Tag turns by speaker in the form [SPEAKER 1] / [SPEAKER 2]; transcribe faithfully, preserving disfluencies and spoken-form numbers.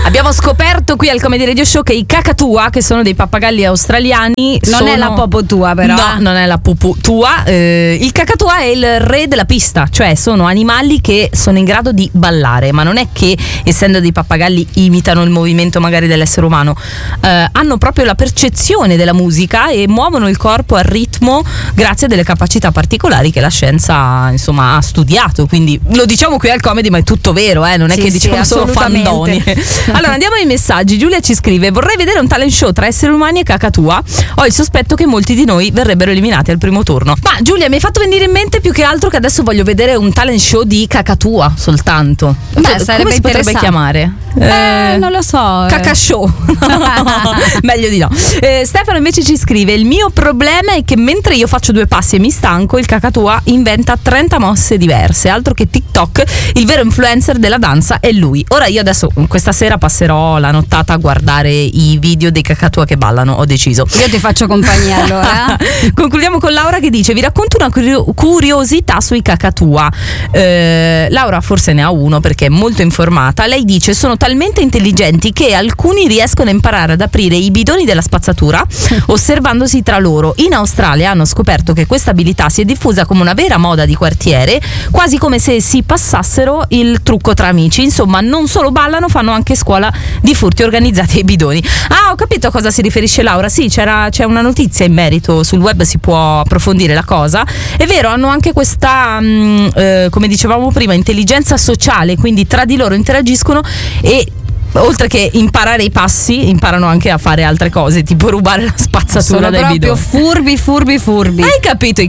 [SPEAKER 1] Abbiamo scoperto qui al Comedy Radio Show che i Cakatua, che sono dei pappagalli australiani,
[SPEAKER 2] non
[SPEAKER 1] sono...
[SPEAKER 2] è la popo tua, però.
[SPEAKER 1] No, non è la pupu tua. Eh, il Cakatua è il re della pista, cioè sono animali che sono in grado di ballare, ma non è che, essendo dei pappagalli, imitano il movimento magari dell'essere umano. Eh, hanno proprio la percezione della musica e muovono il corpo al ritmo grazie a delle capacità particolari che la scienza, insomma, ha studiato. Quindi lo diciamo qui al Comedy, ma è tutto vero, eh? Non è
[SPEAKER 2] sì,
[SPEAKER 1] che
[SPEAKER 2] sì,
[SPEAKER 1] diciamo solo fandoni. Allora andiamo ai messaggi. Giulia ci scrive: vorrei vedere un talent show tra esseri umani e Cakatua. Ho il sospetto che molti di noi verrebbero eliminati al primo turno. Ma Giulia, mi hai fatto venire in mente più che altro che adesso voglio vedere un talent show di Cakatua soltanto.
[SPEAKER 2] Beh,
[SPEAKER 1] Come
[SPEAKER 2] sarebbe
[SPEAKER 1] si potrebbe chiamare?
[SPEAKER 2] Eh, eh, non lo so.
[SPEAKER 1] Cacashow. Meglio di no. eh, Stefano invece ci scrive: il mio problema è che mentre io faccio due passi e mi stanco, il Cakatua inventa trenta mosse diverse. Altro che TikTok, il vero influencer della danza è lui. Ora io adesso questa sera passerò la nottata a guardare i video dei Cakatua che ballano, ho deciso.
[SPEAKER 2] Io ti faccio compagnia allora.
[SPEAKER 1] Concludiamo con Laura che dice: vi racconto una curio- curiosità sui Cakatua. eh, Laura forse ne ha uno perché è molto informata. Lei dice: sono talmente intelligenti che alcuni riescono a imparare ad aprire i bidoni della spazzatura osservandosi tra loro. In Australia hanno scoperto che questa abilità si è diffusa come una vera moda di quartiere, quasi come se si passassero il trucco tra amici. Insomma, non solo ballano, fanno anche scuola di furti organizzati ai bidoni. Ah, ho capito a cosa si riferisce Laura. Sì, c'era, c'è una notizia in merito, sul web si può approfondire la cosa. È vero, hanno anche questa mh, eh, come dicevamo prima, intelligenza sociale, quindi tra di loro interagiscono e oltre che imparare i passi, imparano anche a fare altre cose, tipo rubare la spazzatura
[SPEAKER 2] sono
[SPEAKER 1] dai
[SPEAKER 2] proprio
[SPEAKER 1] bidoni.
[SPEAKER 2] furbi, furbi, furbi.
[SPEAKER 1] Hai capito?